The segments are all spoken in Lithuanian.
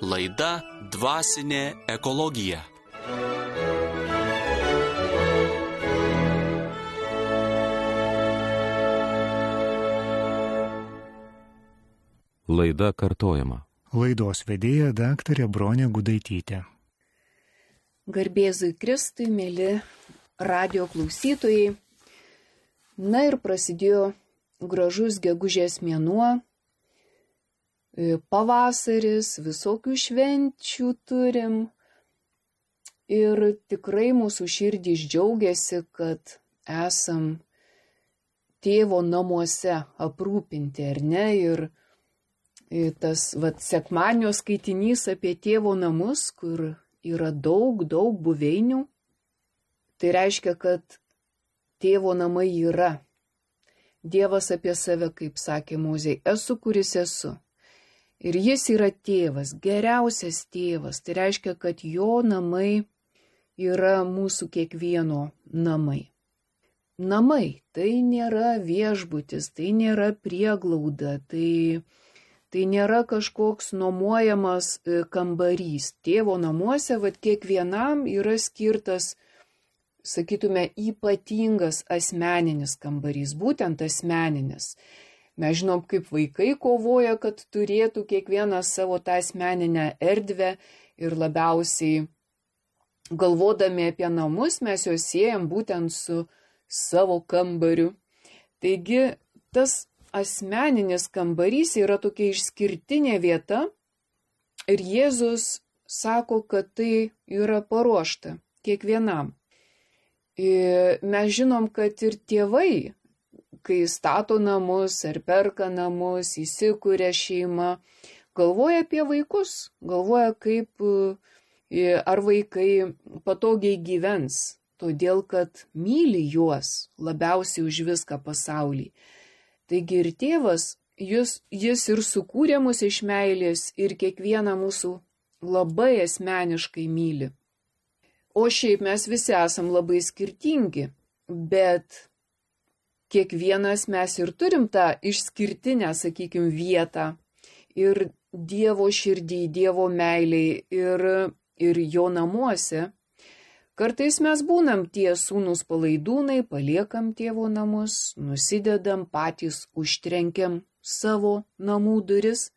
Laida Dvasinė ekologija. Laida kartojama. Laidos vedėja daktarė Bronė Gudaitytė. Garbėzui Kristui, mėly radijo klausytojai. Na ir prasidėjo gražus gegužės mėnuo, pavasaris, visokių švenčių turim. Ir tikrai mūsų širdys džiaugiasi, kad esam tėvo namuose aprūpinti, ar ne? Ir tas sekmadienio skaitinys apie tėvo namus, kur yra daug buveinių. Tai reiškia, kad tėvo namai yra. Dievas apie save, kaip sakė Mozė, esu, kuris esu. Ir jis yra tėvas, geriausias tėvas. Tai reiškia, kad jo namai yra mūsų kiekvieno namai. Namai tai nėra viešbutis, tai nėra prieglauda, tai nėra kažkoks nuomojamas kambarys. Tėvo namuose kiekvienam yra skirtas, sakytume, ypatingas asmeninis kambarys, būtent asmeninis. Mes žinom, kaip vaikai kovoja, kad turėtų kiekvienas savo tą asmeninę erdvę ir labiausiai galvodami apie namus mes juos siejam būtent su savo kambariu. Taigi tas asmeninis kambarys yra tokia išskirtinė vieta ir Jėzus sako, kad tai yra paruošta kiekvienam. Ir mes žinom, kad ir tėvai, kai stato namus ar perka namus, įsikuria šeimą, galvoja apie vaikus, galvoja, kaip ar vaikai patogiai gyvens, todėl kad myli juos labiausiai už viską pasaulį. Taigi ir tėvas, jis ir sukūrė mus iš meilės ir kiekvieną mūsų labai asmeniškai myli. O šiaip mes visi esam labai skirtingi, bet kiekvienas mes ir turim tą išskirtinę, sakykime, vietą ir Dievo širdį, Dievo meiliai ir jo namuose. Kartais mes būnam tie sūnūs palaidūnai, paliekam tėvo namus, nusidedam, patys užtrenkiam savo namų duris,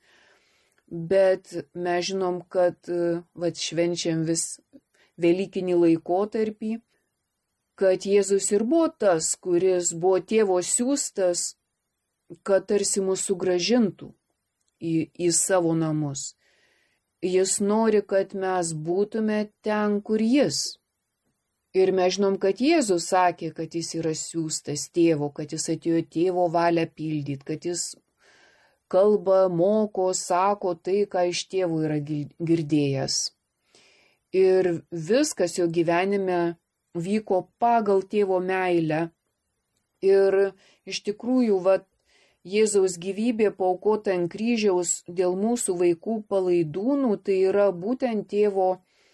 bet mes žinom, kad švenčiam vis Velykinį laikotarpį, kad Jėzus ir buvo tas, kuris buvo tėvo siųstas, kad tarsi mus sugrąžintų į savo namus. Jis nori, kad mes būtume ten, kur jis. Ir mes žinom, kad Jėzus sakė, kad jis yra siųstas tėvo, kad jis atėjo tėvo valią pildyti, kad jis kalba, moko, sako tai, ką iš tėvo yra girdėjęs. Ir viskas jo gyvenime vyko pagal tėvo meilę. Ir iš tikrųjų, Jėzaus gyvybė paaukota ant kryžiaus dėl mūsų vaikų palaidūnų, tai yra būtent tėvo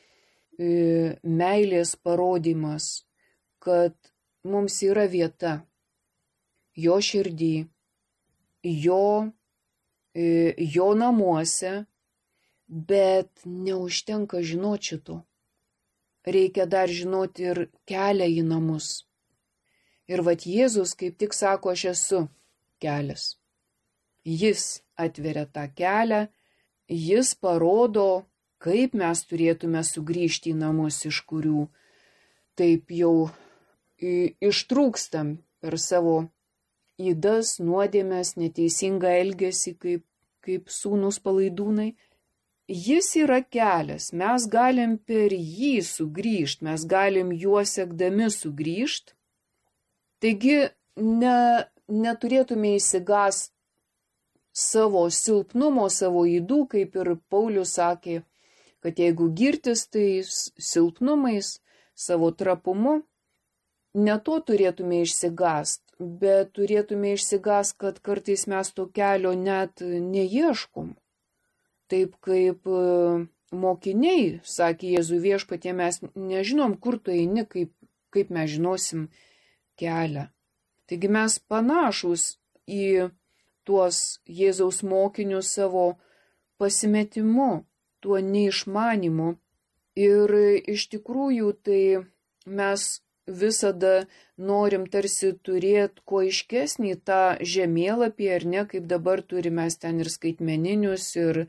meilės parodymas, kad mums yra vieta jo širdį, jo namuose, bet neužtenka žinoti šito. Reikia dar žinoti ir kelią į namus. Ir Jėzus kaip tik sako, aš esu kelias. Jis atveria tą kelią, jis parodo, kaip mes turėtume sugrįžti į namus, iš kurių taip jau ištrūkstam per savo ydas, nuodėmes, neteisingą elgesį kaip sūnūs palaidūnai. Jis yra kelias, mes galim per jį sugrįžti, mes galim juo sekdami sugrįžti. Taigi neturėtume įsigąsti savo silpnumo, savo ydų, kaip ir Paulius sakė, kad jeigu girtis tai silpnumais, savo trapumu, ne to turėtume išsigąsti, bet turėtume išsigąsti, kad kartais mes to kelio net neieškom. Taip kaip mokiniai, sakė Jėzų viešpatie, mes nežinom, kur tu eini, kaip mes žinosim kelią. Taigi mes panašus į tuos Jėzaus mokinius savo pasimetimu, tuo neišmanimu. Ir iš tikrųjų tai mes visada norim tarsi turėti kuo aiškesnį tą žemėlapį, ar ne, kaip dabar turime ten ir skaitmeninius,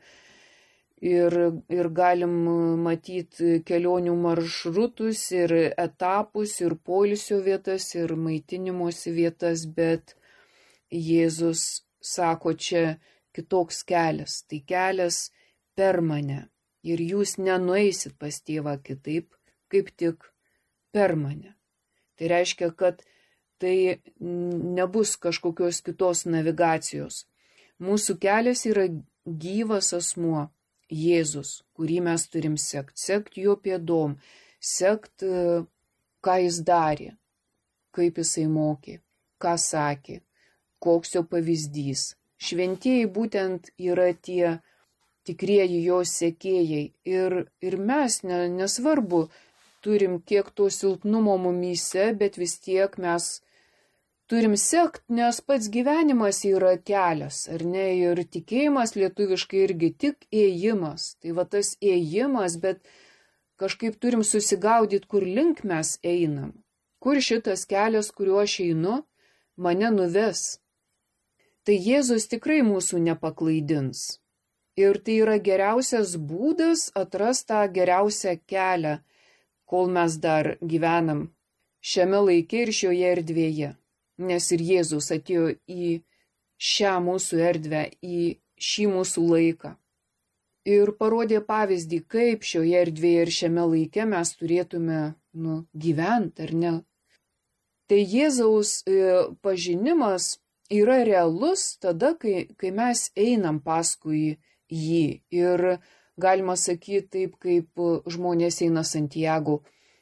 ir galim matyti kelionių maršrutus, ir etapus, ir poilsio vietas, ir maitinimosi vietas, bet Jėzus sako, čia kitoks kelias, tai kelias per mane. Ir jūs nenueisit pas tėvą kitaip, kaip tik per mane. Tai reiškia, kad tai nebus kažkokios kitos navigacijos. Mūsų kelias yra gyvas asmuo, Jėzus, kurį mes turim sekti. Sekti jo pėdom, sekti, ką jis darė, kaip jisai mokė, ką sakė, koks jo pavyzdys. Šventieji būtent yra tie tikrieji jo sekėjai. Ir mes, nesvarbu, turim kiek to silpnumo mumyse, bet vis tiek mes turim sekt, nes pats gyvenimas yra kelias, ar ne? Ir tikėjimas lietuviškai irgi tik ėjimas. Tai va tas ėjimas, bet kažkaip turim susigaudyti, kur link mes einam. Kur šitas kelias, kuriuo aš einu, mane nuves. Tai Jėzus tikrai mūsų nepaklaidins. Ir tai yra geriausias būdas atrasti tą geriausią kelią, kol mes dar gyvenam šiame laike ir šioje erdvėje. Nes ir Jėzus atėjo į šią mūsų erdvę, į šį mūsų laiką. Ir parodė pavyzdį, kaip šioje erdvėje ir šiame laike mes turėtume gyventi, ar ne. Tai Jėzaus pažinimas yra realus tada, kai mes einam paskui jį. Ir galima sakyti taip, kaip žmonės eina Santiago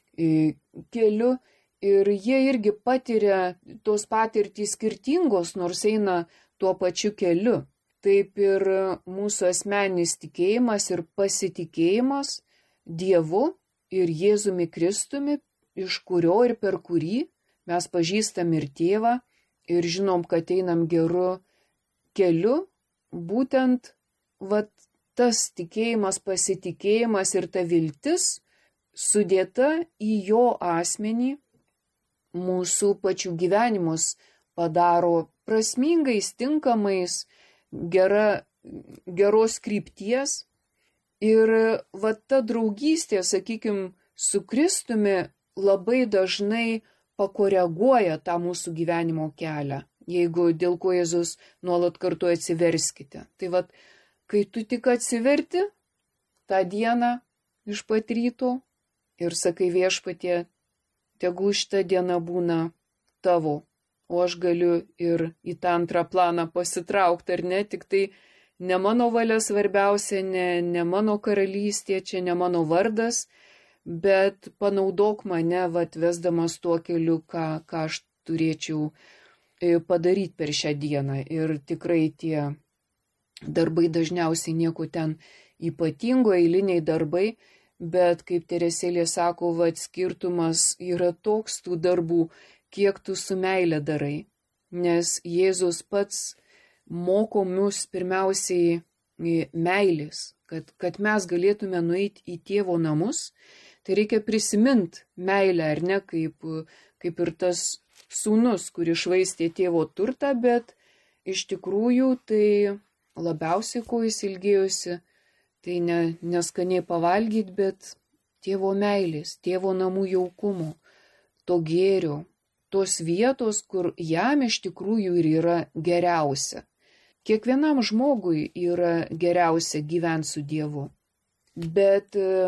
keliu. Ir jie irgi patiria tos patirtys skirtingos, nors eina tuo pačiu keliu. Taip ir mūsų asmeninis tikėjimas ir pasitikėjimas Dievu ir Jėzumi Kristumi, iš kurio ir per kurį mes pažįstam ir tėvą ir žinom, kad einam geru keliu, būtent tas tikėjimas, pasitikėjimas ir ta viltis sudėta į jo asmenį mūsų pačių gyvenimus padaro prasmingais, tinkamais, geros krypties. Ir ta draugystė, sakykime, su Kristumi labai dažnai pakoreguoja tą mūsų gyvenimo kelią, jeigu dėl ko Jėzus nuolat kartu atsiverskite. Tai kai tu tik atsiverti tą dieną iš pat ryto ir sakai Viešpatie, tegu šitą dieną būna tavo, o aš galiu ir į tą antrą planą pasitraukti, ar ne, tik tai ne mano valia svarbiausia, ne mano karalystė, čia ne mano vardas, bet panaudok mane, vesdamas tuo keliu, ką aš turėčiau padaryti per šią dieną. Ir tikrai tie darbai dažniausiai nieko ten ypatingo, eiliniai darbai, bet kaip Teresėlė sako, skirtumas yra toks tų darbų, kiek tu su meile darai. Nes Jėzus pats moko mus pirmiausiai meilės, kad mes galėtume nueiti į tėvo namus, tai reikia prisiminti meilę, ar ne, kaip ir tas sūnus, kuris švaistė tėvo turtą, bet iš tikrųjų tai labiausiai, ko jis ilgėjosi, tai neskaniai pavalgyti, bet tėvo meilės, tėvo namų jaukumo, to gėrio, tos vietos, kur jam iš tikrųjų ir yra geriausia. Kiekvienam žmogui yra geriausia gyventi su Dievu. Bet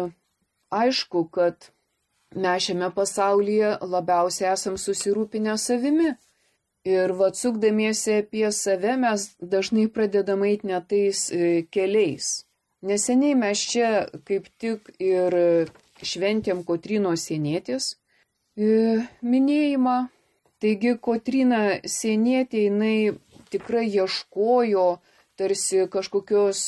aišku, kad mes šiame pasaulyje labiausiai esam susirūpinę savimi. Ir sukdamiesi apie save mes dažnai pradedam eiti ne tais keliais. Neseniai mes čia kaip tik ir šventėm Kotrynos Sienietės minėjimą. Taigi Kotryna Sienietė, jinai tikrai ieškojo tarsi kažkokios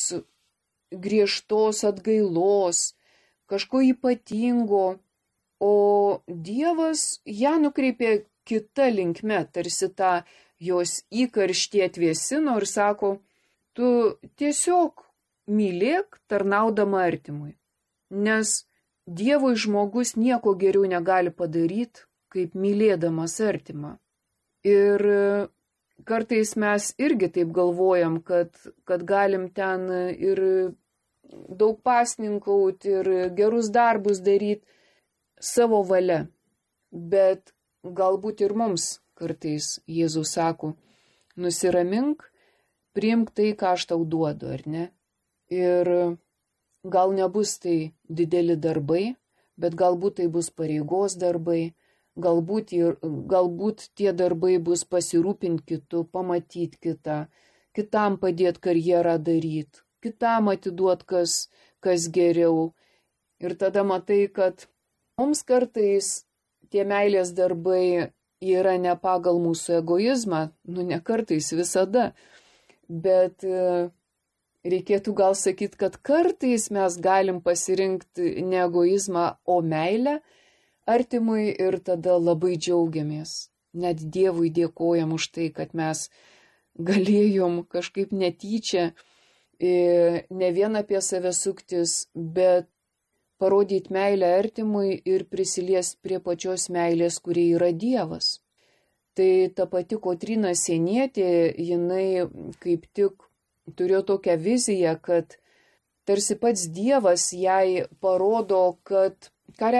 griežtos atgailos, kažko ypatingo, o Dievas ją nukreipė kita linkme, tarsi tą jos įkarštį atvėsino ir sako, tu tiesiog mylėk tarnaudama artimui. Nes Dievui žmogus nieko geriau negali padaryti, kaip mylėdamas artimą. Ir kartais mes irgi taip galvojam, kad galim ten ir daug pasninkauti ir gerus darbus daryti savo valia. Bet galbūt ir mums kartais Jėzus sako, nusiramink, priimk tai, ką aš tau duodu, ar ne? Ir gal nebus tai dideli darbai, bet galbūt tai bus pareigos darbai, galbūt tie darbai bus pasirūpinti kitu, pamatyti kitą, kitam padėti karjerą daryti, kitam atiduoti kas geriau. Ir tada matai, kad mums kartais tie meilės darbai yra ne pagal mūsų egoizmą, ne kartais, visada, bet reikėtų gal sakyti, kad kartais mes galim pasirinkti ne egoizmą, o meilę artimui ir tada labai džiaugiamės. Net Dievui dėkojam už tai, kad mes galėjom kažkaip netyčia ne vien apie save suktis, bet parodyti meilę artimui ir prisiliesti prie pačios meilės, kuri yra Dievas. Tai ta pati Kotryna Sienietė, jinai kaip tik turėjo tokią viziją, kad tarsi pats Dievas jai parodo, kad ką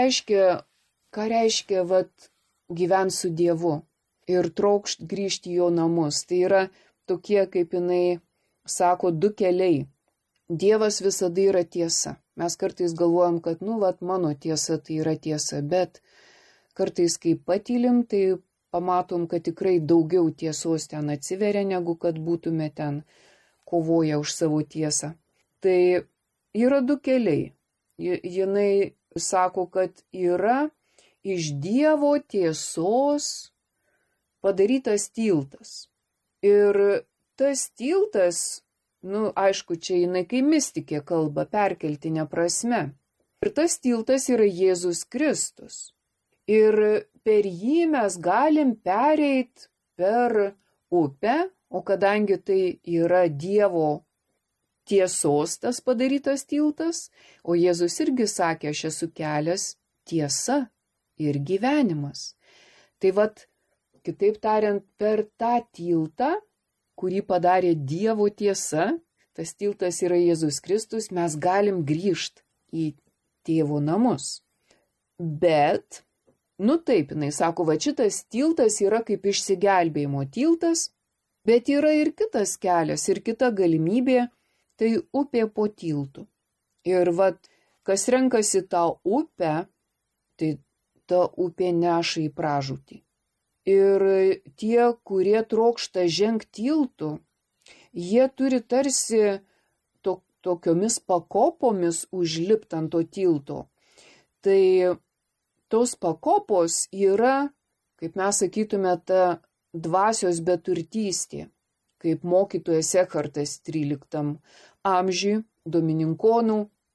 reiškia gyventi su Dievu ir trokšt grįžti į jo namus. Tai yra tokie, kaip jinai sako, du keliai. Dievas visada yra tiesa. Mes kartais galvojam, kad mano tiesa tai yra tiesa, bet kartais kai patylim, tai pamatom, kad tikrai daugiau tiesos ten atsiveria, negu kad būtume ten kovoja už savo tiesą. Tai yra du keliai. Jinai sako, kad yra iš Dievo tiesos padarytas tiltas. Ir tas tiltas, aišku, čia jinai kai mistikė kalba perkeltinė prasme. Ir tas tiltas yra Jėzus Kristus. Ir per jį mes galim pereiti per upę, o kadangi tai yra Dievo tiesos tas padarytas tiltas, o Jėzus irgi sakė, aš esu kelias, tiesa ir gyvenimas. Tai kitaip tariant, per tą tiltą, kurį padarė Dievo tiesa, tas tiltas yra Jėzus Kristus, mes galim grįžti į Tėvo namus. Bet, taip, jinai sako, šitas tiltas yra kaip išsigelbėjimo tiltas, bet yra ir kitas kelias, ir kita galimybė, tai upė po tiltu. Ir kas renkasi tą upę, tai ta upė neša į pražūtį. Ir tie, kurie trokšta žengti tiltu, jie turi tarsi tokiomis pakopomis užlipti ant to tilto. Tai tos pakopos yra, kaip mes sakytume, ta dvasios beturtystė, kaip mokytojas Ekhartas 13 amžiui, domininkonų,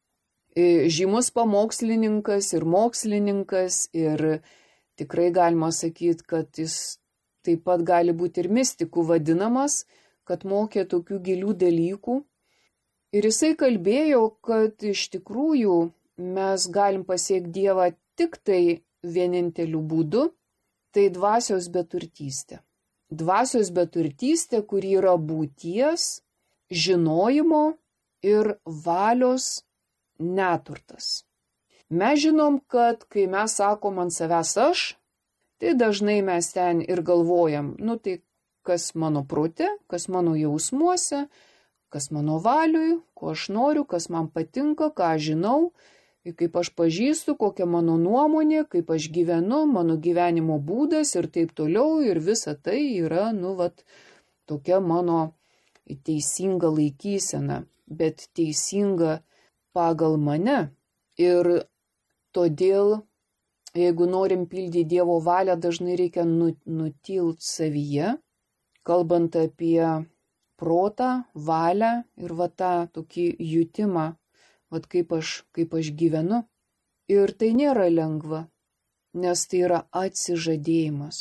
žymus pamokslininkas ir mokslininkas, ir tikrai galima sakyti, kad jis taip pat gali būti ir mistikų vadinamas, kad mokė tokių gilių dalykų. Ir jisai kalbėjo, kad iš tikrųjų mes galim pasiekti Dievą tik tai vieninteliu būdu, tai dvasios beturtystė. Dvasios beturtystė, kuri yra būties, žinojimo ir valios neturtas. Mes žinom, kad kai mes sakom ant savęs aš, tai dažnai mes ten ir galvojam, tai kas mano prote, kas mano jausmuose, kas mano valiui, ko aš noriu, kas man patinka, ką aš žinau, kaip aš pažįstu, kokia mano nuomonė, kaip aš gyvenu, mano gyvenimo būdas ir taip toliau, ir visa tai yra, tokia mano teisinga laikysena, bet teisinga pagal mane. Ir todėl, jeigu norim pildyti Dievo valią, dažnai reikia nutilt savyje, kalbant apie protą, valią ir tą tokį jutimą, kaip aš gyvenu. Ir tai nėra lengva, nes tai yra atsižadėjimas.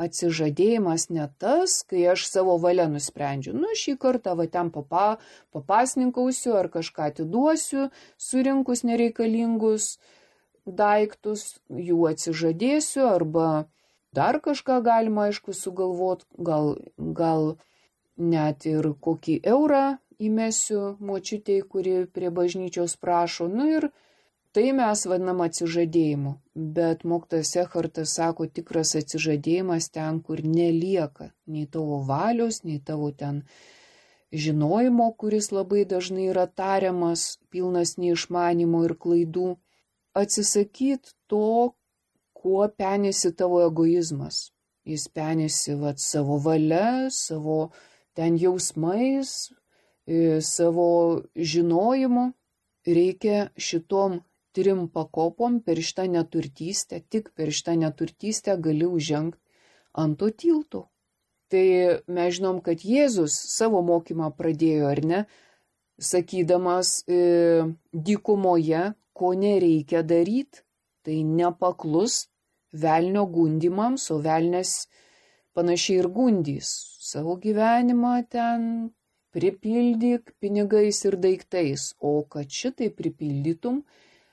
atsižadėjimas ne tas, kai aš savo valia nusprendžiu, šį kartą ten papasninkausiu ar kažką atiduosiu, surinkus nereikalingus daiktus, jų atsižadėsiu arba dar kažką galima, aišku, sugalvot, gal net ir kokį eurą įmesiu močiutei, kuri prie bažnyčios prašo. Ir tai mes vadinam atsižadėjimu. Bet mokytojas Ekhartas sako, tikras atsižadėjimas ten, kur nelieka nei tavo valios, nei tavo ten žinojimo, kuris labai dažnai yra tariamas, pilnas neišmanimo ir klaidų. Atsisakyt to, kuo penėsi tavo egoizmas. Jis penėsi savo valia, savo ten jausmais, savo žinojimu. Reikia šitom 3 pakopom per šitą neturtystę, tik per šitą neturtystę gali užžengti ant to tilto. Tai mes žinom, kad Jėzus savo mokymą pradėjo, ar ne, sakydamas dykumoje, ko nereikia daryti, tai nepaklus velnio gundimams, o velnes panašiai ir gundys. Savo gyvenimą ten pripildyk pinigais ir daiktais, o kad šitai pripildytum,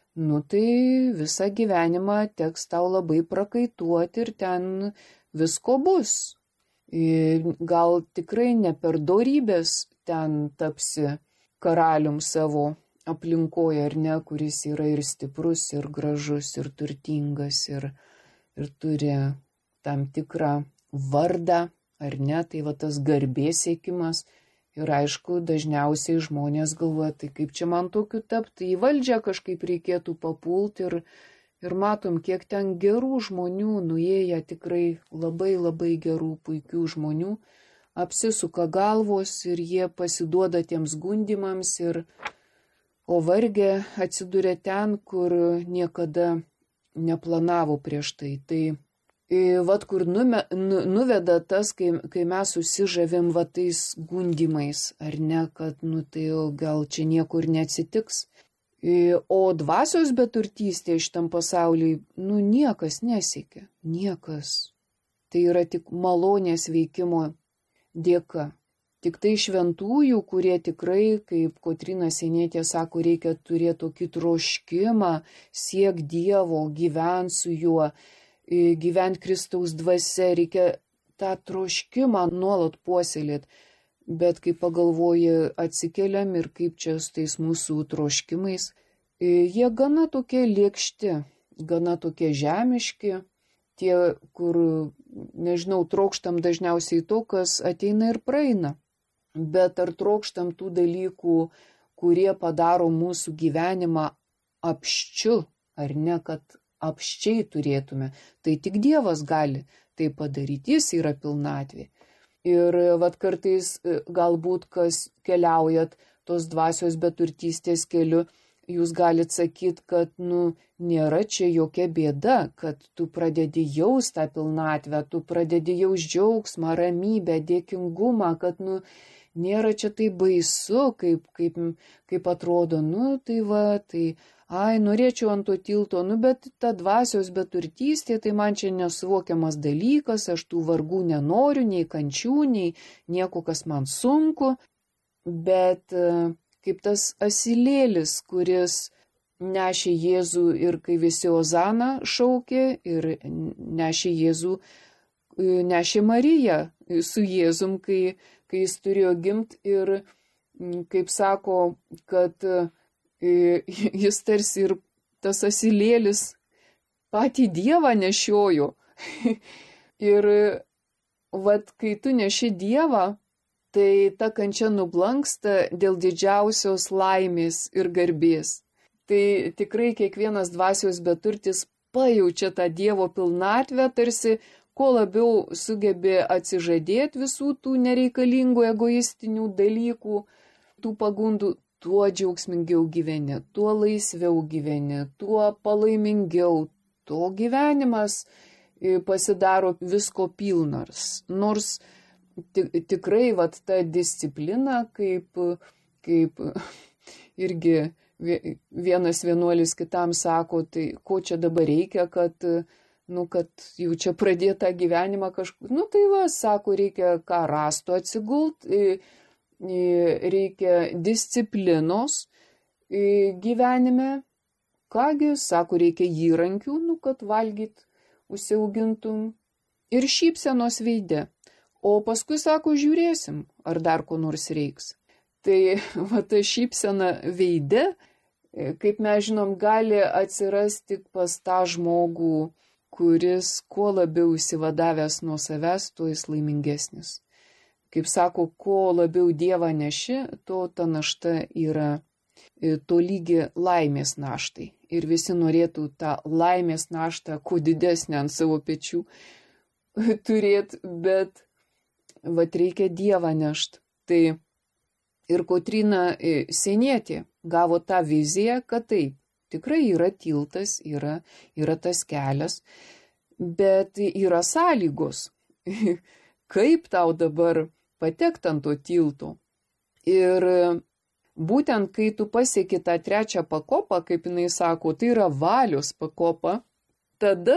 tai visą gyvenimą teks tau labai prakaituoti ir ten visko bus. Gal tikrai ne per dorybės ten tapsi karalium savo aplinkoje, ar ne, kuris yra ir stiprus, ir gražus, ir turtingas, ir turi tam tikrą vardą, ar ne, tai tas garbės siekimas. Ir aišku, dažniausiai žmonės galvoja, tai kaip čia man tokiu tapti, į valdžią kažkaip reikėtų papulti ir matom, kiek ten gerų žmonių, nuėję tikrai labai labai gerų, puikių žmonių, apsisuka galvos ir jie pasiduoda tiems gundimams o vargė atsiduria ten, kur niekada neplanavo prieš tai. Tai kur nuveda tas, kai mes susižavim tais gundimais, ar ne, kad tai gal čia niekur neatsitiks. O dvasios beturtystė šitam pasauliui, niekas nesiekia, niekas. Tai yra tik malonės veikimo dėka. Tik tai šventųjų, kurie tikrai, kaip Kotryna Sienietė sako, reikia turėti tokį troškimą, siek Dievo, gyvent su juo, gyvent Kristaus dvasia, reikia tą troškimą nuolat puoselėti. Bet kai pagalvoji, atsikeliam ir kaip čia su tais mūsų troškimais, jie gana tokie lėkšti, gana tokie žemiški, tie, kur, nežinau, trokštam dažniausiai to, kas ateina ir praeina. Bet ar trokštam tų dalykų, kurie padaro mūsų gyvenimą apščiu, ar ne, kad apščiai turėtume, tai tik Dievas gali tai padaryti, jis yra pilnatvė. Ir kartais galbūt, kas keliaujat tos dvasios beturtystės keliu, jūs galite sakyti, kad nėra čia jokia bėda, kad tu pradedi jaust tą pilnatvę, tu pradedi jaust džiaugsmą, ramybę, dėkingumą, kad nėra čia tai baisu, kaip atrodo, norėčiau ant to tilto, bet ta dvasios beturtystė, tai man čia nesuvokiamas dalykas, aš tų vargų nenoriu, nei kančių, nei nieko, kas man sunku, bet kaip tas asilėlis, kuris nešė Jėzų ir kai visi Ozaną šaukė ir nešė Jėzų, nešė Mariją su Jėzum, kai jis turėjo gimti ir kaip sako, kad jis tarsi ir tas asilėlis patį Dievą nešiojo. Ir kai tu neši Dievą, tai ta kančia nublanksta dėl didžiausios laimės ir garbės. Tai tikrai kiekvienas dvasios beturtis pajaučia tą Dievo pilnatvę, tarsi kuo labiau sugebi atsižadėti visų tų nereikalingų egoistinių dalykų, tų pagundų, tuo džiaugsmingiau gyveni, tuo laisviau gyveni, tuo palaimingiau, tuo gyvenimas pasidaro visko pilnas. Nors tikrai ta disciplina, kaip irgi vienas vienuolis kitam sako, tai ko čia dabar reikia, kad kad jau čia pradėta gyvenimą kažkur, tai va, sako, reikia ką rasto atsigult, reikia disciplinos gyvenime, kągi, sako, reikia įrankių, kad valgyt užsiaugintum ir šypsenos veide. O paskui, sako, žiūrėsim, ar dar ko nors reiks. Tai va, ta šypsena veide, kaip mes žinom, gali atsirasti pas tą žmogų, kuris kuo labiau išsivadavęs nuo savęs, tuo jis laimingesnis. Kaip sako, kuo labiau Dievą neši, to ta našta yra tolygi laimės naštai. Ir visi norėtų tą laimės naštą kuo didesnę ant savo pečių turėti, bet vat reikia Dievą nešt. Tai ir Kotryna Sienietė gavo tą viziją, kad taip, tikrai yra tiltas, yra tas kelias, bet yra sąlygos, kaip tau dabar patekti ant to tilto. Ir būtent kai tu pasieki tą trečią pakopą, kaip jinai sako, tai yra valios pakopa, tada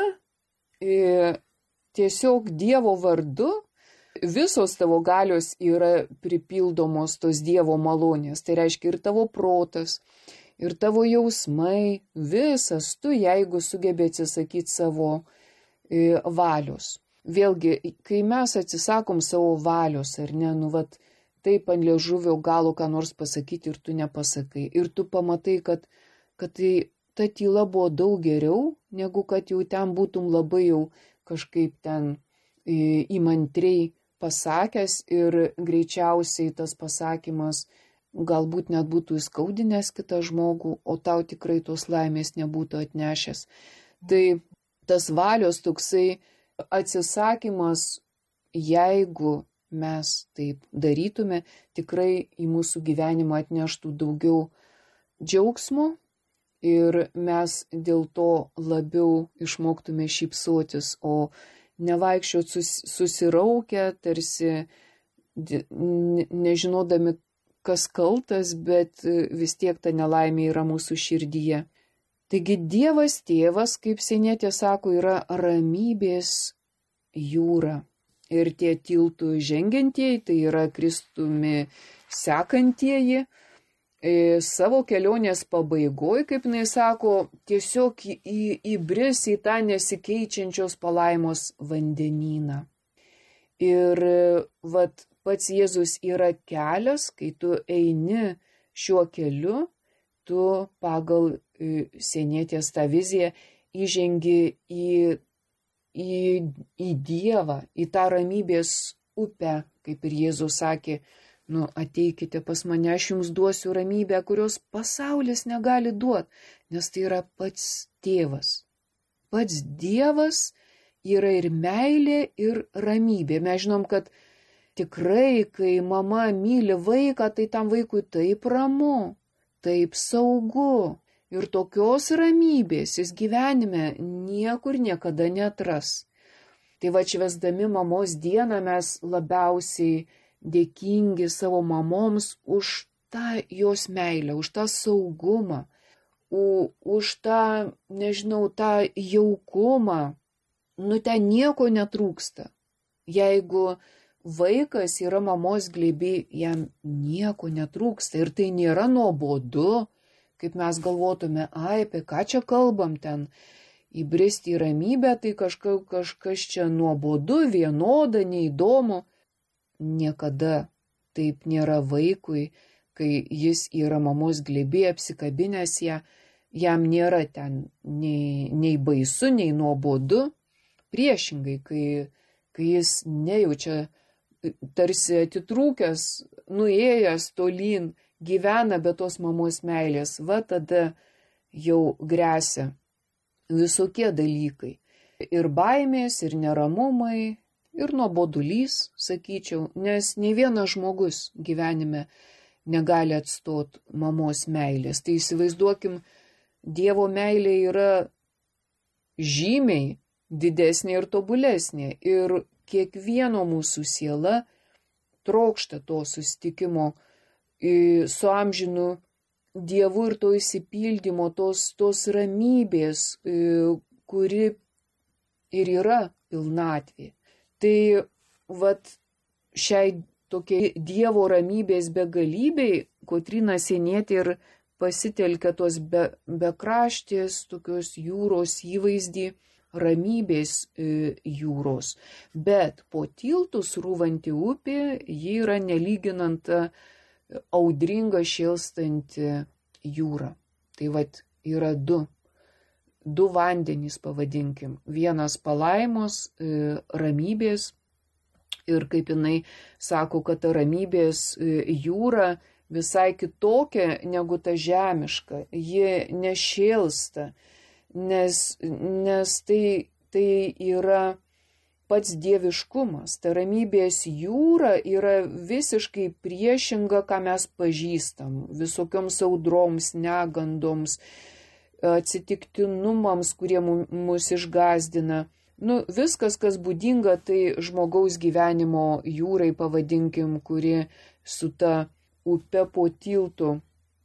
tiesiog Dievo vardu visos tavo galios yra pripildomos tos Dievo malonės. Tai reiškia ir tavo protas, ir tavo jausmai, visas tu, jeigu sugebė atsisakyti savo valios. Vėlgi, kai mes atsisakom savo valios, ar ne, taip ant liežuvio galo ką nors pasakyti ir tu nepasakai. Ir tu pamatai, kad ta tyla buvo daug geriau, negu kad jau ten būtum labai jau kažkaip ten įmantriai pasakęs ir greičiausiai tas pasakymas galbūt net būtų įskaudinęs kitą žmogų, o tau tikrai tos laimės nebūtų atnešęs. Tai tas valios toksai atsisakymas, jeigu mes taip darytume, tikrai į mūsų gyvenimą atneštų daugiau džiaugsmo ir mes dėl to labiau išmoktume šypsotis, o nevaikščiot susiraukę, tarsi nežinodami, kas kaltas, bet vis tiek ta nelaimė yra mūsų širdyje. Taigi Dievas tėvas, kaip Sienietė sako, yra ramybės jūra. Ir tie tiltų žengiantieji, tai yra Kristumi sekantieji, savo kelionės pabaigoje, kaip jinai sako, tiesiog įbris į tą nesikeičiančios palaimos vandenyną. Ir pats Jėzus yra kelias, kai tu eini šiuo keliu, tu pagal Sienietės tą viziją įžengi į Dievą, į tą ramybės upę, kaip ir Jėzus sakė, ateikite pas mane, aš jums duosiu ramybę, kurios pasaulis negali duoti, nes tai yra pats tėvas. Pats Dievas yra ir meilė, ir ramybė. Mes žinom, kad tikrai, kai mama myli vaiką, tai tam vaikui taip ramu, taip saugu. Ir tokios ramybės jis gyvenime niekur niekada neatras. Tai švęsdami mamos dieną mes labiausiai dėkingi savo mamoms už tą jos meilę, už tą saugumą, už tą, tą jaukumą. Ten nieko netrūksta. Jeigu vaikas yra mamos glėby, jam nieko netrūksta. Ir tai nėra nuobodu, kaip mes galvotume, apie ką čia kalbam ten, įbristi į ramybę, tai kažkas čia nuobodu, vienoda, neįdomu. Niekada taip nėra vaikui, kai jis yra mamos glėby apsikabinęs ją, jam nėra ten nei baisu, nei nuobodu. Priešingai, kai jis nejaučia tarsi atitrūkęs, nuėjęs tolyn, gyvena be tos mamos meilės, tada jau gresia visokie dalykai. Ir baimės, ir neramumai, ir nuobodulys, sakyčiau, nes nei vienas žmogus gyvenime negali atstot mamos meilės. Tai įsivaizduokim, Dievo meilė yra žymiai didesnė ir tobulesnė. Ir kiekvieno mūsų siela trokšta to susitikimo su amžinu Dievu ir to įsipildymo, tos ramybės, kuri ir yra pilnatvė. Tai vat šiai tokiai Dievo ramybės begalybei Kotryna Sienietė ir pasitelkia tos bekraštės tokios jūros įvaizdį, ramybės jūros. Bet po tiltų srūvanti upė, ji yra nelyginant audringa šėlstanti jūra. Tai vat yra du vandenys, pavadinkim. Vienas palaimos, ramybės. Ir kaip jinai sako, kad ta ramybės jūra visai kitokia negu ta žemiška. Ji nešėlsta, nes tai yra pats dieviškumas. Ta ramybės jūra yra visiškai priešinga, ką mes pažįstam. Visokioms audroms, negandoms, atsitiktinumams, kurie mus išgąsdina. Viskas, kas būdinga, tai žmogaus gyvenimo jūrai, pavadinkim, kuri su ta upe po tiltu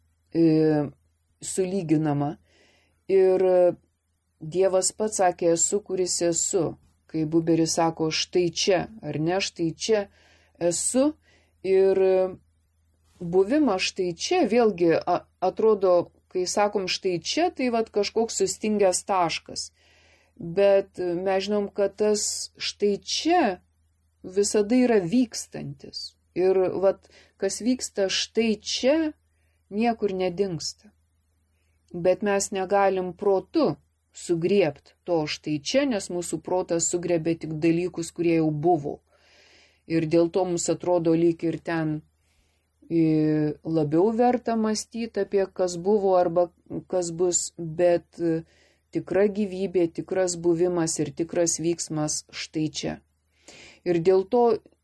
sulyginama. Ir Dievas pats sakė, esu, kuris esu. Kai Buberis sako, štai čia, ar ne, štai čia esu. Ir buvimas štai čia, vėlgi atrodo, kai sakom štai čia, tai vat kažkoks sustingęs taškas. Bet mes žinom, kad tas štai čia visada yra vykstantis. Ir vat, kas vyksta štai čia, niekur nedingsta. Bet mes negalim protu sugriebti to štai čia, nes mūsų protas sugriebė tik dalykus, kurie jau buvo. Ir dėl to mums atrodo lyg ir ten labiau verta mąstyti apie kas buvo arba kas bus, bet tikra gyvybė, tikras buvimas ir tikras vyksmas štai čia. Ir dėl to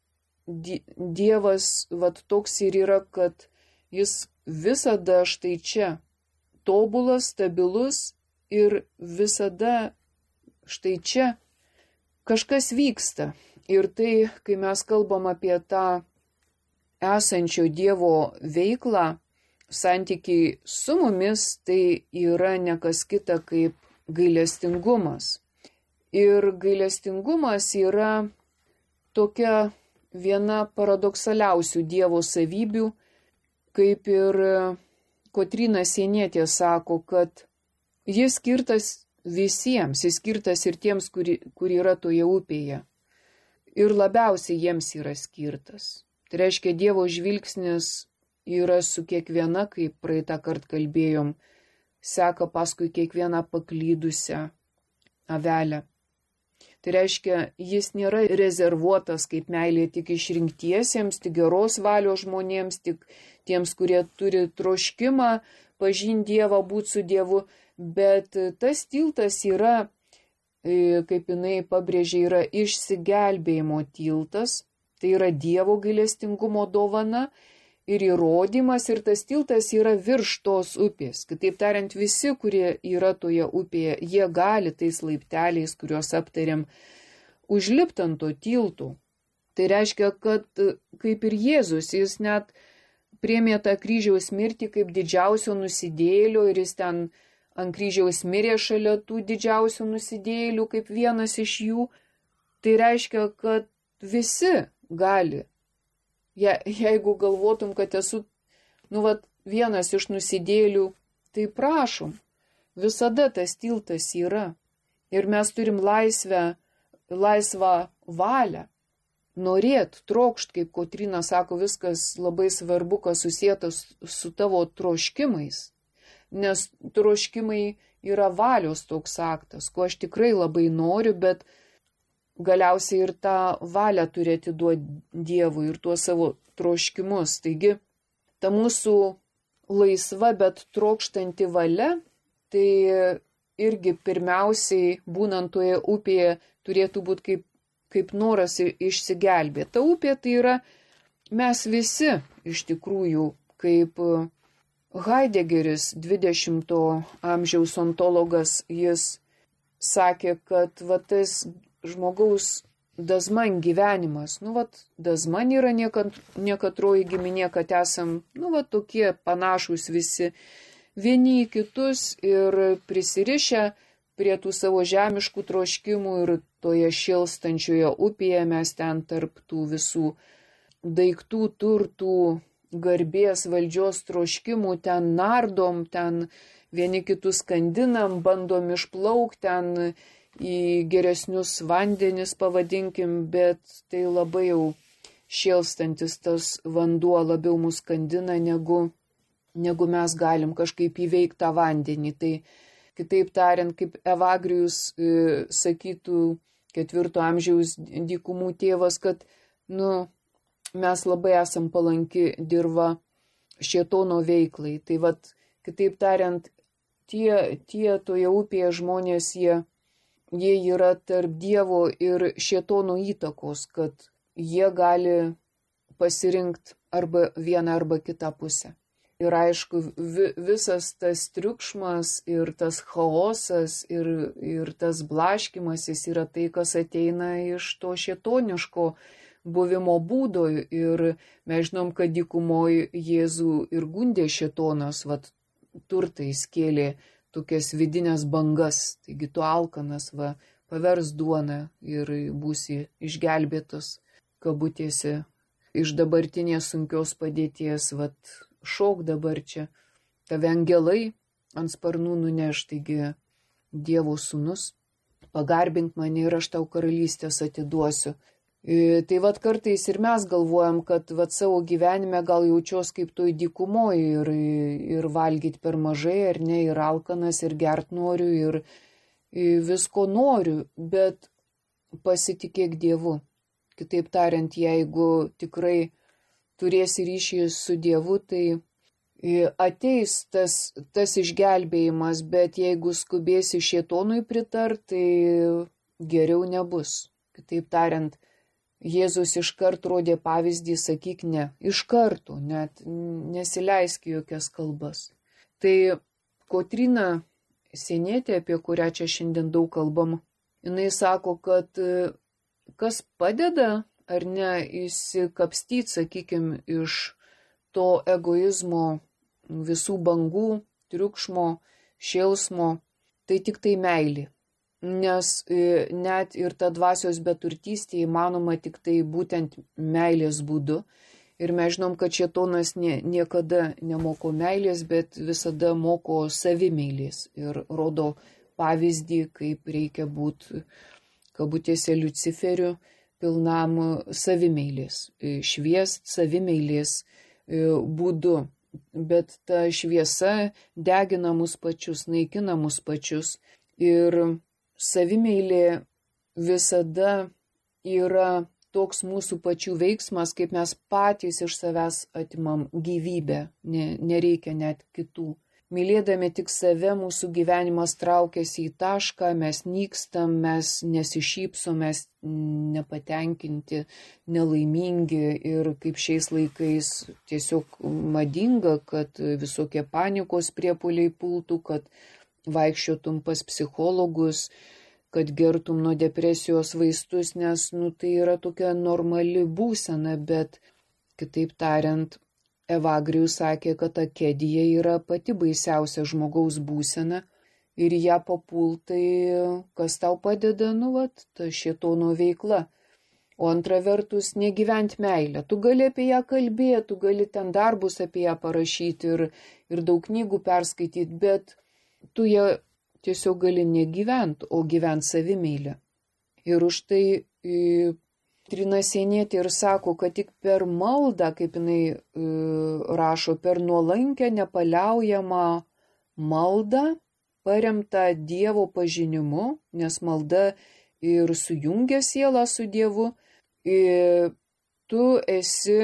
Dievas vat toks ir yra, kad jis visada štai čia tobulas, stabilus ir visada štai čia kažkas vyksta. Ir tai, kai mes kalbam apie tą esančio Dievo veiklą, santykiai su mumis, tai yra ne kas kita kaip gailestingumas. Ir gailestingumas yra tokia viena paradoksaliausių Dievo savybių, kaip ir Kotryna Sienietė sako, kad jis skirtas visiems, jis skirtas ir tiems, kur yra toje upėje. Ir labiausiai jiems yra skirtas. Tai reiškia, Dievo žvilgsnis yra su kiekviena, kaip praeitą kartą kalbėjom, seka paskui kiekvieną paklydusią avelę. Tai reiškia, jis nėra rezervuotas kaip meilė tik išrinktiesiems, tik geros valios žmonėms, tik tiems, kurie turi troškimą pažinti Dievą, būti su Dievu, bet tas tiltas yra, kaip jinai pabrėžė, yra išsigelbėjimo tiltas, tai yra Dievo gailestingumo dovana ir įrodymas, ir tas tiltas yra virš tos upės. Kitaip tariant, visi, kurie yra toje upėje, jie gali tais laipteliais, kuriuos aptarėm, užlipti ant to tiltų. Tai reiškia, kad kaip ir Jėzus, jis net priėmė tą kryžiaus mirtį kaip didžiausio nusidėjėlio ir jis ten ant kryžiaus mirė šalia tų didžiausių nusidėjėlių kaip vienas iš jų. Tai reiškia, kad visi gali. Jeigu galvotum, kad esu vienas iš nusidėjėlių, tai prašom, visada tas tiltas yra. Ir mes turim laisvą valią. Norėt, trokšt, kaip Kotryna sako, viskas labai svarbu, kas susietas su tavo troškimais. Nes troškimai yra valios toks aktas, ko aš tikrai labai noriu, bet galiausiai ir tą valią turi atiduoti Dievui ir tuos savo troškimus. Taigi, ta mūsų laisva, bet trokštanti valia, tai irgi pirmiausiai, būnant toje upėje, turėtų būti kaip noras išsigelbėti. Ta upė tai yra mes visi iš tikrųjų, kaip Heideggeris, 20 amžiaus ontologas, jis sakė, kad tas žmogaus dazman gyvenimas, dazman yra niekatroji giminė, kad esam, tokie panašus visi vieni į kitus ir prisirišę prie tų savo žemiškų troškimų ir toje šėlstančioje upėje, mes ten tarp tų visų daiktų, turtų, garbės, valdžios troškimų, ten nardom, ten vieni kitus skandinam, bandom išplaukti ten į geresnius vandenis, pavadinkim, bet tai labai jau šėlstantis tas vanduo labiau mus skandina, negu mes galim kažkaip įveikti tą vandenį. Tai kitaip tariant, kaip Evagrijus sakytų 4 amžiaus dykumų tėvas, kad mes labai esam palanki dirva šėtono veiklai. Tai vat, kitaip tariant, tie toje upėje žmonės, jie yra tarp Dievo ir šėtono įtakos, kad jie gali pasirinkti arba vieną arba kitą pusę. Ir aišku, visas tas triukšmas ir tas chaosas ir tas blaškimasis yra tai, kas ateina iš to šėtoniško buvimo būdo. Ir mes žinom, kad dykumoje Jėzų ir gundė šėtonas, turtais kėlė tokias vidinės bangas. Taigi tu alkanas, pavers duoną ir būsi išgelbėtas, kabutėse, iš dabartinės sunkios padėties, šok dabar čia, tave angelai ant sparnų nuneš, taigi Dievo sūnus, pagarbink mane ir aš tau karalystės atiduosiu. Tai kartais ir mes galvojam, kad savo gyvenime gal jaučios kaip toj dykumoje ir valgyti per mažai, ar ne, ir alkanas, ir gert noriu, ir visko noriu, bet pasitikėk Dievu. Kitaip tariant, jeigu tikrai turėsi ryšį su Dievu, tai ateis tas išgelbėjimas, bet jeigu skubėsi šėtonui pritart, tai geriau nebus. Kitaip tariant, Jėzus iškart rodė pavyzdį, sakyk ne, iš karto, net nesileisk jokias kalbas. Tai Kotryna Sienietė, apie kurią čia šiandien daug kalbam, jinai sako, kad kas padeda ar ne įsikapstyti, sakykime, iš to egoizmo, visų bangų, triukšmo, šėlsmo, tai tik tai meilė. Nes net ir ta dvasios beturtystė įmanoma tik tai būtent meilės būdu. Ir mes žinom, kad šėtonas niekada nemoko meilės, bet visada moko savimeilės. Ir rodo pavyzdį, kaip reikia būti, kabutėse, Liuciferiu, pilnam savimeilės, šviest savimeilės būdu. Bet ta šviesa degina mus pačius, naikina mus pačius. Ir savimeilė visada yra toks mūsų pačių veiksmas, kaip mes patys iš savęs atimam gyvybę, nereikia net kitų. Mylėdami tik save, mūsų gyvenimas traukiasi į tašką, mes nykstam, mes nesišypsom, mes nepatenkinti, nelaimingi ir kaip šiais laikais tiesiog madinga, kad visokie panikos priepuoliai pultų, kad vaikščiotum pas psichologus, kad gertum nuo depresijos vaistus, nes tai yra tokia normali būsena, bet kitaip tariant, Evagrijus sakė, kad akedija yra pati baisiausia žmogaus būsena ir ją papultai, kas tau padeda, ta šėtono veikla. O antra vertus, negyvent meilę. Tu gali apie ją kalbėti, tu gali ten darbus apie ją parašyti ir daug knygų perskaityti, bet tu ją tiesiog gali negyvent, o gyvent savimeilę. Ir už tai Kotryna Sienietė ir sako, kad tik per maldą, kaip jinai rašo, per nuolankę, nepaliaujamą maldą, paremtą Dievo pažinimu, nes malda ir sujungia sielą su Dievu, ir tu esi,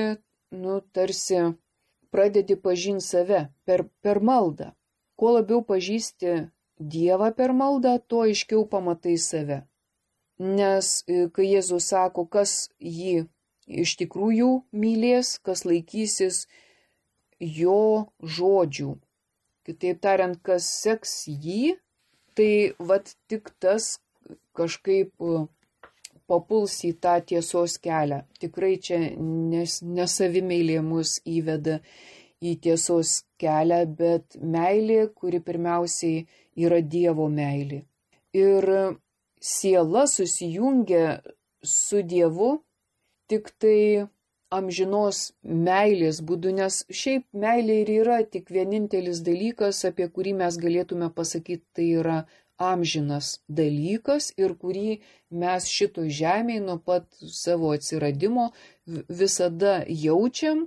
tarsi pradedi pažinti save per maldą. Kuo labiau pažįsti Dievą per maldą, tuo aiškiau pamatai save. Nes kai Jėzus sako, kas jį iš tikrųjų mylės, kas laikysis jo žodžių, kitaip tariant, kas seks jį, tai tik tas kažkaip papuls į tą tiesos kelią. Tikrai čia nesavimeilė mus įveda į tiesos kelią, bet meilė, kuri pirmiausiai yra Dievo meilė. Ir siela susijungia su Dievu tik tai amžinos meilės būdu, nes šiaip meilė ir yra tik vienintelis dalykas, apie kurį mes galėtume pasakyti, tai yra amžinas dalykas ir kurį mes šitoj žemėje nuo pat savo atsiradimo visada jaučiam.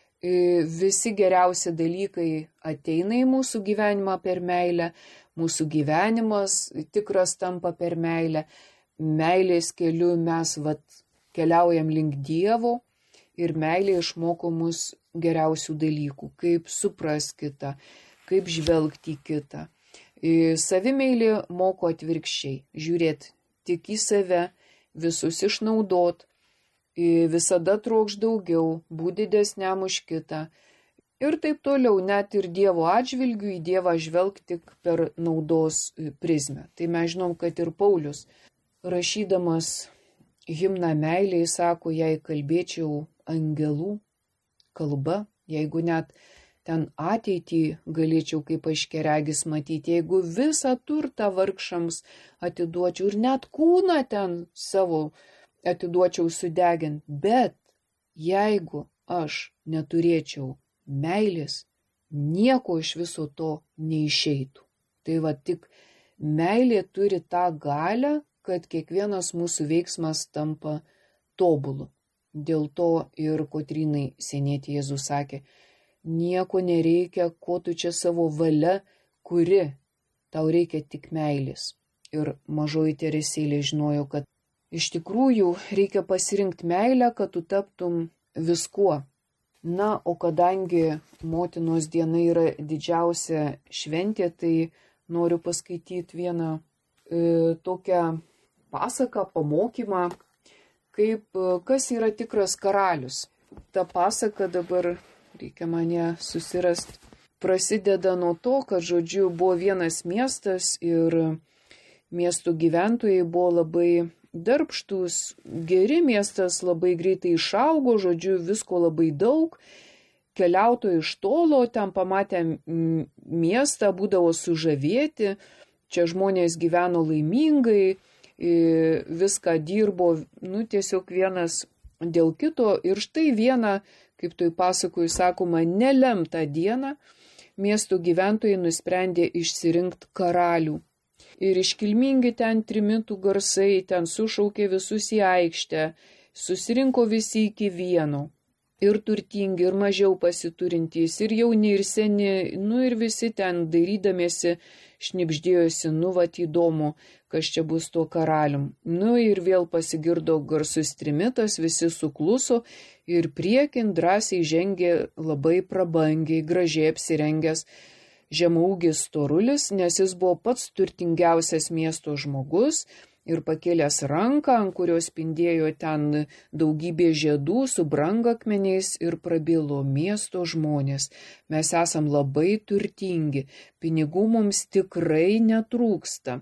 Visi geriausi dalykai ateina į mūsų gyvenimą per meilę, mūsų gyvenimas tikras tampa per meilę. Meilės keliu mes keliaujam link Dievo ir meilė išmoko mus geriausių dalykų, kaip supras kitą, kaip žvelgti į kitą. Savimeilė moko atvirkščiai, žiūrėt tik į save, visus išnaudot, visada trokš daugiau, būti didesniam už kitą. Ir taip toliau, net ir Dievo atžvilgių į Dievą žvelg tik per naudos prizmę. Tai mes žinom, kad ir Paulius, rašydamas himną meilei, sako, jei kalbėčiau angelų kalba, jeigu net ten ateitį galėčiau kaip aiškiaregis matyti, jeigu visą turtą vargšams atiduočiau ir net kūną ten savo atiduočiau sudegint, bet jeigu aš neturėčiau meilės, nieko iš viso to neišeitų. Tai tik meilė turi tą galią, kad kiekvienas mūsų veiksmas tampa tobulu. Dėl to ir Kotrynai Sienietei Jėzus sakė, nieko nereikia, ko tu čia savo valia kuri, tau reikia tik meilės. Ir mažoji Teresėlė žinojo, kad iš tikrųjų reikia pasirinkti meilę, kad tu taptum viskuo. Na, o kadangi motinos diena yra didžiausia šventė, tai noriu paskaityti vieną tokią pasaką, pamokymą, kas yra tikras karalius. Ta pasaka dabar reikia mane susirasti. Prasideda nuo to, kad, žodžiu, buvo vienas miestas ir miestų gyventojai buvo labai darbštūs, geri, miestas labai greitai išaugo, žodžiu, visko labai daug. Keliautojai iš tolo, ten pamatę miestą, būdavo sužavėti, čia žmonės gyveno laimingai, viską dirbo, tiesiog vienas dėl kito. Ir štai vieną, kaip toj pasakoj sakoma, nelemtą dieną miesto gyventojai nusprendė išsirinkti karalių. Ir iškilmingi ten trimitų garsai, ten sušaukė visus į aikštę, susirinko visi iki vieno. Ir turtingi, ir mažiau pasiturintys, ir jauni, ir seni, ir visi ten dairydamiesi šnibždėjosi, įdomu, kas čia bus tuo karalium. Ir vėl pasigirdo garsus trimitas, visi sukluso ir priekin drąsiai žengė labai prabangiai, gražiai apsirengęs žemaūgis storulis, nes jis buvo pats turtingiausias miesto žmogus ir pakėlęs ranką, ant kurios spindėjo ten daugybė žiedų su brangakmeniais ir prabilo, miesto žmonės, mes esam labai turtingi, pinigų mums tikrai netrūksta.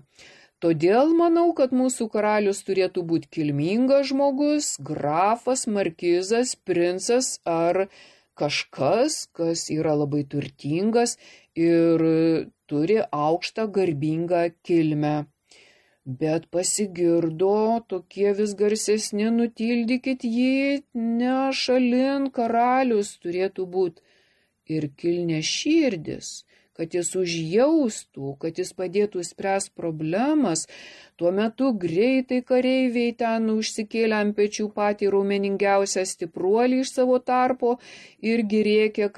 Todėl manau, kad mūsų karalius turėtų būti kilmingas žmogus, grafas, markizas, princas ar kažkas, kas yra labai turtingas ir turi aukštą garbingą kilmę. Bet pasigirdo tokie vis garsesni, nutildykit jį, ne šalin, karalius turėtų būti ir kilnė širdis, kad jis užjaustų, kad jis padėtų spręsti problemas. Tuo metu greitai kareiviai ten užsikėlė ant pečių patį raumeningiausią stipruolį iš savo tarpo irgi reikia,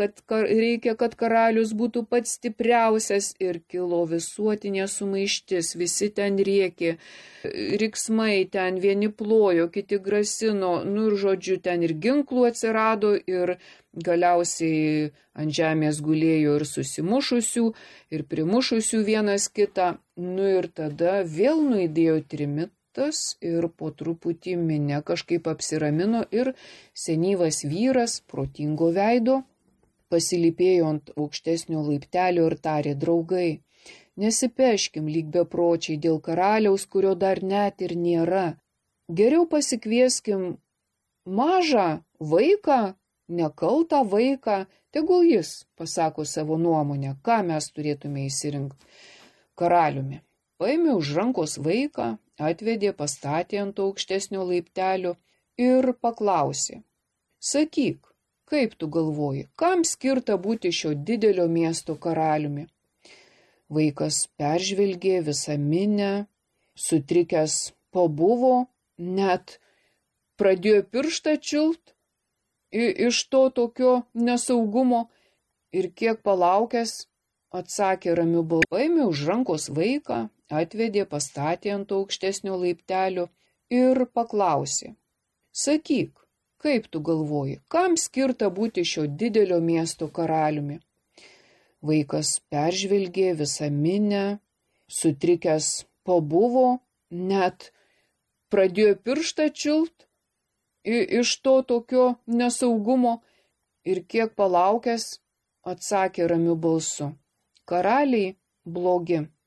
kad karalius būtų pats stipriausias ir kilo visuotinė sumaištis. Visi ten rėkė, riksmai ten, vieni plojo, kiti grasino, ir žodžiu, ten ir ginklų atsirado ir galiausiai ant žemės gulėjo ir susimušusių, ir primušusių vienas kitą. Ir tada vėl nuaidėjo trimitas ir po truputį minia kažkaip apsiramino ir senyvas vyras, protingo veido, pasilypėjo ant aukštesnio laiptelio ir tarė: draugai, nesipeškim lyg bepročiai dėl karaliaus, kurio dar net ir nėra. Geriau pasikvieskim mažą vaiką, nekaltą vaiką, tegul jis pasako savo nuomonę, ką mes turėtume išsirinkti karaliumi. Paėmė už rankos vaiką atvedė, pastatė ant aukštesnio laiptelio ir paklausė: sakyk, kaip tu galvoji, kam skirta būti šio didelio miesto karaliumi? Vaikas peržvelgė visą minią, sutrikęs pabuvo, net pradėjo pirštą čiult iš to tokio nesaugumo ir kiek palaukęs atsakė ramiu balsu, paėmė už rankos vaiką, atvedė, pastatė ant aukštesnio laiptelio ir paklausė: sakyk, kaip tu galvoji, kam skirta būti šio didelio miesto karaliumi? Vaikas peržvelgė visą minią, sutrikęs pabuvo, net pradėjo pirštą čiult iš to tokio nesaugumo ir kiek palaukęs atsakė ramiu balsu: karaliai blogi.